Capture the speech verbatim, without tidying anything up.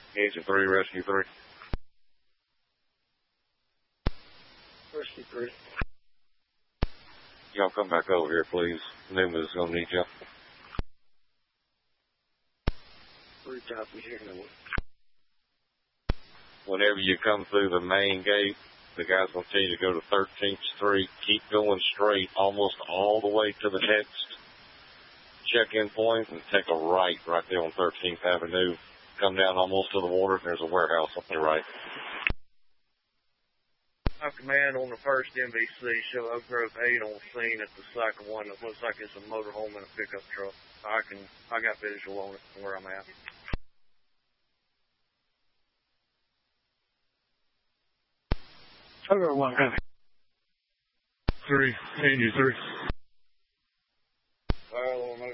Engine three, rescue three. Rescue three. Y'all come back over here, please. Newman's gonna need you. Three copy here. Whenever you come through the main gate, the guy's gonna tell you to go to thirteenth Street. Keep going straight almost all the way to the next check-in point and take a right right there on thirteenth Avenue. Come down almost to the water, and there's a warehouse on the right. Our command on the first M V C show Oak Grove eight on scene at the second one that looks like it's a motorhome and a pickup truck. I can, I got visual on it from where I'm at. Over one. Three, Angel three.